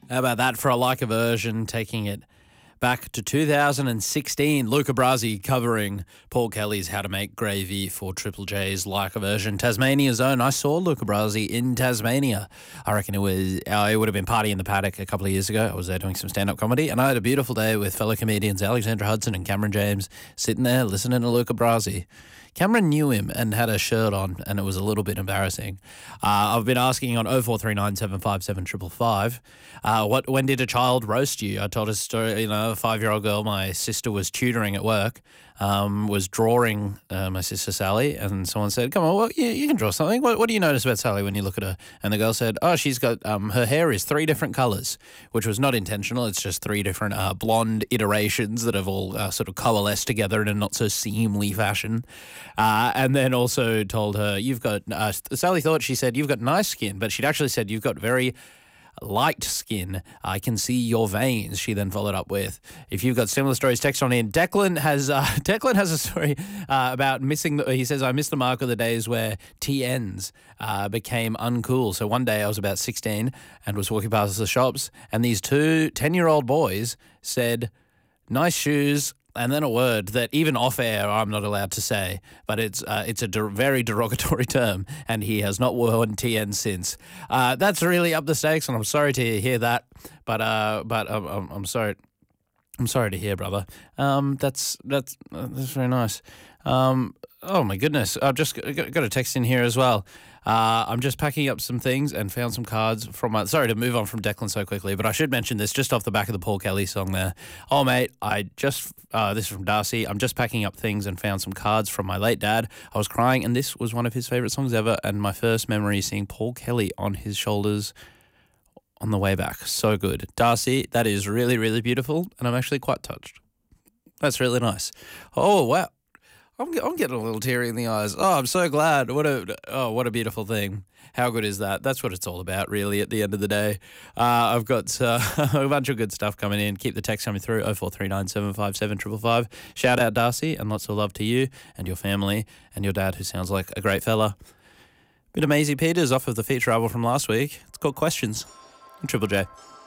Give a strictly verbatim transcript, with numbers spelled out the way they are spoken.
How about that for a like a version, taking it back to two thousand sixteen. Luca Brasi covering Paul Kelly's How to Make Gravy for Triple J's like a version. Tasmania's own. I saw Luca Brasi in Tasmania. I reckon it was, uh, it would have been Party in the Paddock a couple of years ago. I was there doing some stand-up comedy, and I had a beautiful day with fellow comedians Alexandra Hudson and Cameron James sitting there listening to Luca Brasi. Cameron knew him and had a shirt on, and it was a little bit embarrassing. Uh, I've been asking on oh four three nine, seven five seven, five five five, uh, what, when did a child roast you? I told a story, you know, a five-year-old girl my sister was tutoring at work, um, was drawing uh, my sister Sally, and someone said, come on, well, you, you can draw something. What, what do you notice about Sally when you look at her? And the girl said, oh, she's got, um, her hair is three different colours, which was not intentional. It's just three different uh, blonde iterations that have all uh, sort of coalesced together in a not so seemly fashion. Uh, and then also told her, you've got, uh, Sally thought she said, you've got nice skin, but she'd actually said, you've got very light skin. I can see your veins. She then followed up with, if you've got similar stories, text on in. Declan has uh, Declan has a story uh, about missing, the, he says, I missed the mark of the days where T Ns uh, became uncool. So one day I was about sixteen and was walking past the shops, and these two ten-year-old boys said, nice shoes, and then a word that even off air I'm not allowed to say, but it's uh, it's a der- very derogatory term, and he has not worn T N since. Uh, that's really up the stakes, and I'm sorry to hear that, but uh, but um, I'm, I'm sorry. I'm sorry to hear, brother. Um, that's that's uh, that's very nice. Um, oh my goodness, I've just got, got a text in here as well. Uh, I'm just packing up some things and found some cards from my... Sorry to move on from Declan so quickly, but I should mention this just off the back of the Paul Kelly song there. Oh, mate, I just... Uh, this is from Darcy. I'm just packing up things and found some cards from my late dad. I was crying, and this was one of his favourite songs ever, and my first memory seeing Paul Kelly on his shoulders on the way back. So good. Darcy, that is really, really beautiful, and I'm actually quite touched. That's really nice. Oh, wow. I'm, I'm getting a little teary in the eyes. Oh, I'm so glad. What a oh, what a beautiful thing. How good is that? That's what it's all about, really, at the end of the day. Uh, I've got uh, a bunch of good stuff coming in. Keep the text coming through, oh four three nine, seven five seven, five five five. Shout out, Darcy, and lots of love to you and your family and your dad, who sounds like a great fella. Bit of Maisie Peters off of the feature album from last week. It's called Questions on Triple J.